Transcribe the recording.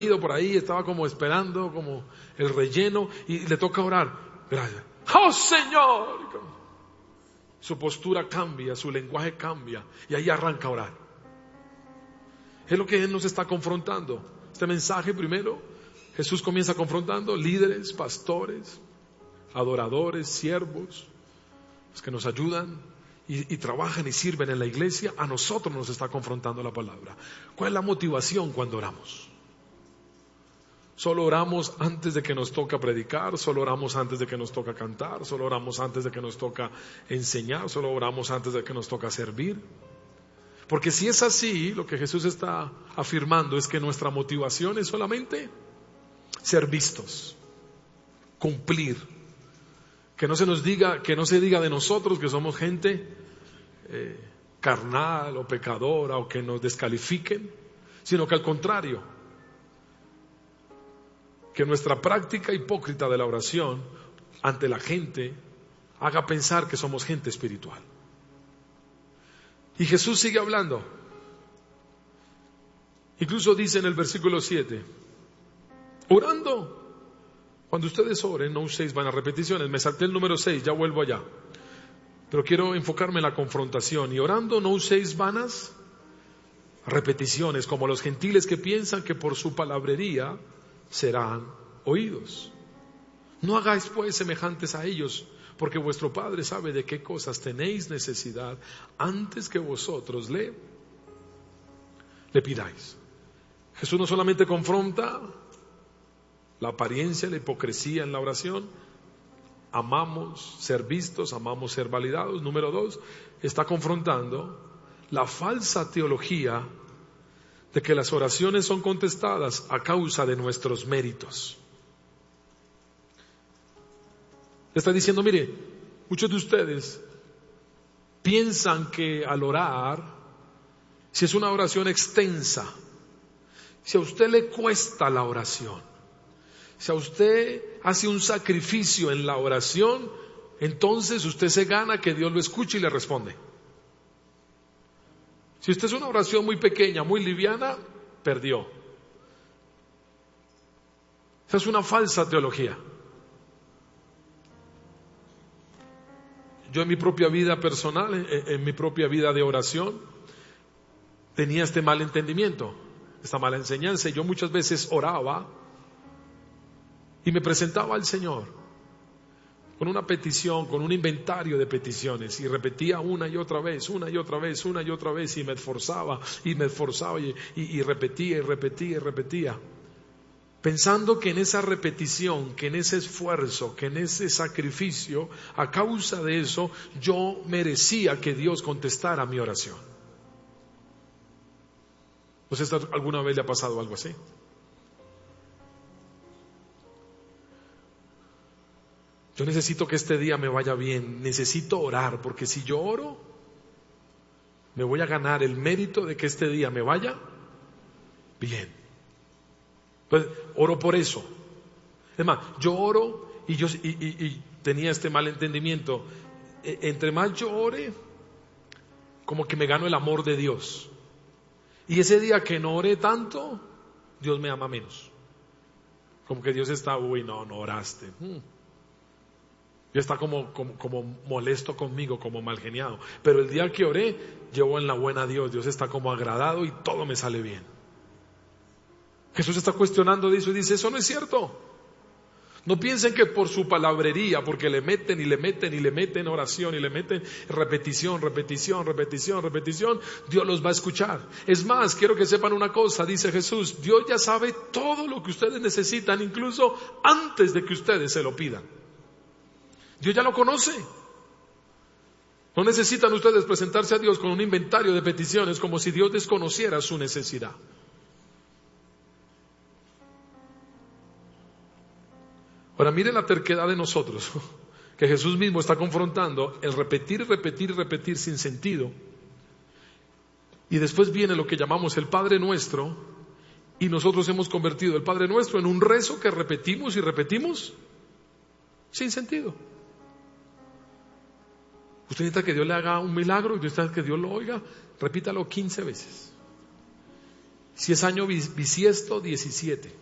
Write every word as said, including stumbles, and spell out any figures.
por ahí, estaba como esperando, como el relleno, y le toca orar. Gracias. ¡Oh, Señor! Su postura cambia, su lenguaje cambia, y ahí arranca a orar. Es lo que Él nos está confrontando. Este mensaje primero, Jesús comienza confrontando líderes, pastores, adoradores, siervos, los que nos ayudan y, y trabajan y sirven en la iglesia. A nosotros nos está confrontando la palabra. ¿Cuál es la motivación cuando oramos? Solo oramos antes de que nos toca predicar, solo oramos antes de que nos toca cantar, solo oramos antes de que nos toca enseñar, solo oramos antes de que nos toca servir. Porque si es así, lo que Jesús está afirmando es que nuestra motivación es solamente ser vistos, cumplir. Que no se nos diga, que no se diga de nosotros que somos gente eh, carnal o pecadora o que nos descalifiquen, sino que al contrario, que nuestra práctica hipócrita de la oración ante la gente haga pensar que somos gente espiritual. Y Jesús sigue hablando. Incluso dice en el versículo siete, orando. Cuando ustedes oren, no uséis vanas repeticiones. Me salté el número seis, ya vuelvo allá. Pero quiero enfocarme en la confrontación. Y orando, no uséis vanas repeticiones, como los gentiles que piensan que por su palabrería serán oídos. No hagáis pues semejantes a ellos, porque vuestro Padre sabe de qué cosas tenéis necesidad antes que vosotros le, le pidáis. Jesús no solamente confronta la apariencia, la hipocresía en la oración. Amamos ser vistos, amamos ser validados. Número dos, está confrontando la falsa teología de que las oraciones son contestadas a causa de nuestros méritos. Está diciendo, mire, muchos de ustedes piensan que al orar, si es una oración extensa, si a usted le cuesta la oración, si a usted hace un sacrificio en la oración, entonces usted se gana que Dios lo escuche y le responde. Si usted es una oración muy pequeña, muy liviana, perdió. Esa es una falsa teología. Yo en mi propia vida personal, en, en mi propia vida de oración, tenía este mal entendimiento, esta mala enseñanza. Y yo muchas veces oraba y me presentaba al Señor con una petición, con un inventario de peticiones, y repetía una y otra vez, una y otra vez, una y otra vez, y me esforzaba, y me esforzaba, y, y, y repetía, y repetía, y repetía, pensando que en esa repetición, que en ese esfuerzo, que en ese sacrificio, a causa de eso, yo merecía que Dios contestara mi oración. ¿No sé si alguna vez le ha pasado algo así? Yo necesito que este día me vaya bien, necesito orar, porque si yo oro, me voy a ganar el mérito de que este día me vaya bien. Pues oro por eso. Es más, yo oro y yo y, y, y tenía este mal entendimiento. Entre más yo ore, como que me gano el amor de Dios. Y ese día que no oré tanto, Dios me ama menos. Como que Dios está, uy, no, no oraste. Hmm. Dios está como, como, como molesto conmigo, como mal geniado. Pero el día que oré, llevo en la buena a Dios. Dios está como agradado y todo me sale bien. Jesús está cuestionando de eso y dice, eso no es cierto. No piensen que por su palabrería, porque le meten y le meten y le meten oración y le meten repetición, repetición, repetición, repetición, Dios los va a escuchar. Es más, quiero que sepan una cosa, dice Jesús, Dios ya sabe todo lo que ustedes necesitan, incluso antes de que ustedes se lo pidan. Dios ya lo conoce. No necesitan ustedes presentarse a Dios con un inventario de peticiones como si Dios desconociera su necesidad. Ahora mire la terquedad de nosotros, que Jesús mismo está confrontando, el repetir, repetir, repetir sin sentido. Y después viene lo que llamamos el Padre Nuestro, y nosotros hemos convertido el Padre Nuestro en un rezo que repetimos y repetimos sin sentido. Usted necesita que Dios le haga un milagro y usted necesita que Dios lo oiga, repítalo quince veces. Si es año bisiesto, diecisiete.